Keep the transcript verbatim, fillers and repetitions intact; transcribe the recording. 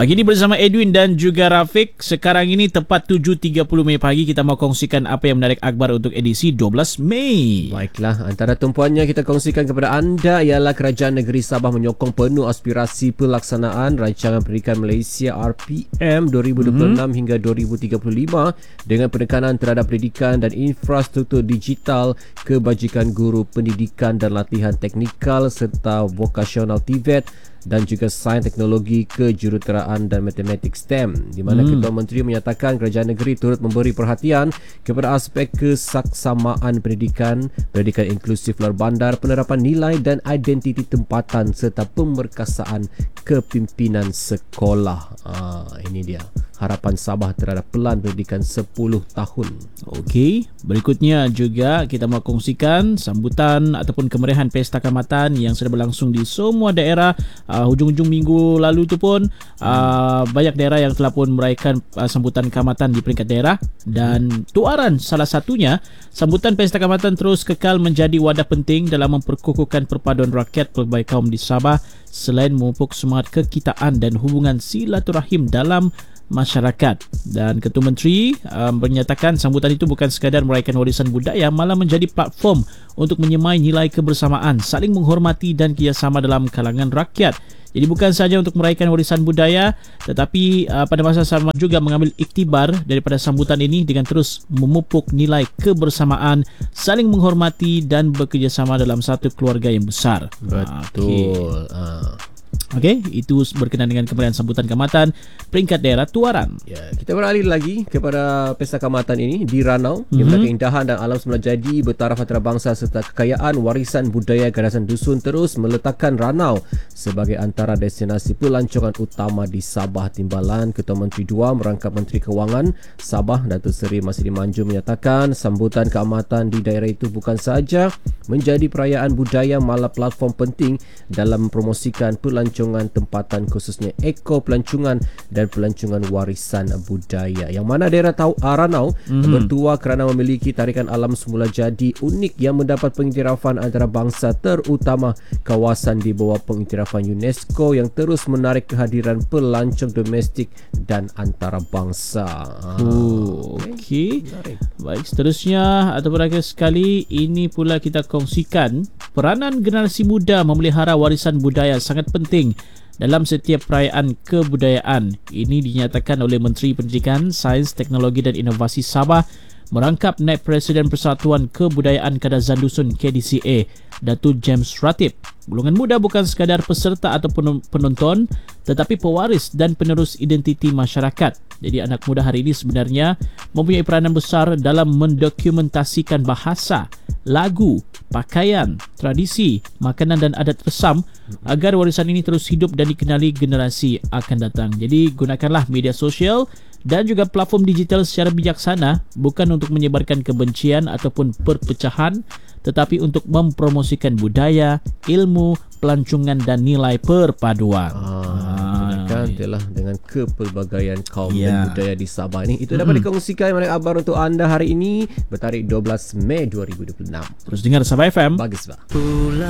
Pagi ini bersama Edwin dan juga Rafiq. Sekarang ini tepat tujuh tiga puluh Mei pagi, kita mau kongsikan apa yang menarik akhbar untuk edisi dua belas Mei. Baiklah, antara tumpuannya kita kongsikan kepada anda ialah Kerajaan Negeri Sabah menyokong penuh aspirasi pelaksanaan Rancangan Pendidikan Malaysia R P M dua ribu dua puluh enam mm-hmm. hingga dua ribu tiga puluh lima dengan penekanan terhadap pendidikan dan infrastruktur digital, kebajikan guru, pendidikan dan latihan teknikal serta vokasional T V E T dan juga sains teknologi, kejuruteraan dan matematik STEM, di mana hmm. Ketua Menteri menyatakan kerajaan negeri turut memberi perhatian kepada aspek kesaksamaan pendidikan, pendidikan inklusif luar bandar, penerapan nilai dan identiti tempatan serta pemerkasaan kepimpinan sekolah. Ah, ini dia harapan Sabah terhadap pelan pendidikan sepuluh tahun. Okey, berikutnya juga kita mahu kongsikan sambutan ataupun kemeriahan Pesta Kaamatan yang sudah berlangsung di semua daerah. Uh, hujung-hujung minggu lalu tu pun uh, banyak daerah yang telah pun meraihkan uh, sambutan kaamatan di peringkat daerah, dan Tuaran salah satunya. Sambutan Pesta Kaamatan terus kekal menjadi wadah penting dalam memperkukuhkan perpaduan rakyat pelbagai kaum di Sabah selain memupuk semangat kekitaan dan hubungan silaturahim dalam masyarakat. Dan Ketua Menteri um, menyatakan sambutan itu bukan sekadar meraihkan warisan budaya, malah menjadi platform untuk menyemai nilai kebersamaan, saling menghormati dan kerjasama dalam kalangan rakyat. Jadi bukan sahaja untuk meraihkan warisan budaya, tetapi uh, pada masa sama juga mengambil iktibar daripada sambutan ini dengan terus memupuk nilai kebersamaan, saling menghormati dan bekerjasama dalam satu keluarga yang besar. Betul. Okay. Uh. Okey, itu berkenaan dengan kemeriahan sambutan kaamatan peringkat daerah Tuaran. Ya, kita beralih lagi kepada Pesta Kaamatan ini di Ranau, mm-hmm. di mana keindahan dan alam semula jadi, bertaraf antarabangsa serta kekayaan warisan budaya garasan dusun terus meletakkan Ranau sebagai antara destinasi pelancongan utama di Sabah. Timbalan Ketua Menteri dua merangkap Menteri Kewangan Sabah Datuk Seri Masidi Manjur menyatakan sambutan kaamatan di daerah itu bukan sahaja menjadi perayaan budaya, malah platform penting dalam mempromosikan pelancongan tempatan khususnya eko pelancongan dan pelancongan warisan budaya, yang mana daerah Tau Ranau mm-hmm. bertuah kerana memiliki tarikan alam semula jadi unik yang mendapat pengiktirafan antarabangsa, terutama kawasan di bawah pengiktirafan UNESCO yang terus menarik kehadiran pelancong domestik dan antarabangsa. Oh, okey. Okay. Baik, seterusnya atau berakhir sekali ini pula kita kongsikan peranan generasi muda memelihara warisan budaya sangat penting dalam setiap perayaan kebudayaan. Ini dinyatakan oleh Menteri Pendidikan, Sains, Teknologi dan Inovasi Sabah merangkap Naib Presiden Persatuan Kebudayaan Kadazan Dusun K D C A, Datuk James Ratib. Golongan muda bukan sekadar peserta atau penonton, tetapi pewaris dan penerus identiti masyarakat. Jadi anak muda hari ini sebenarnya mempunyai peranan besar dalam mendokumentasikan bahasa, lagu, pakaian, tradisi, makanan dan adat resam agar warisan ini terus hidup dan dikenali generasi akan datang. Jadi gunakanlah media sosial dan juga platform digital secara bijaksana, bukan untuk menyebarkan kebencian ataupun perpecahan, tetapi untuk mempromosikan budaya, ilmu, pelancongan dan nilai perpaduan. Ah, ah itulah dengan kepelbagaian kaum yeah. dan budaya di Sabah ini. Itu dapat mm-hmm. dikongsikan menarik kabar untuk anda hari ini bertarikh dua belas Mei dua ribu dua puluh enam. Terus dengar Sabah F M. Bagus, Pak.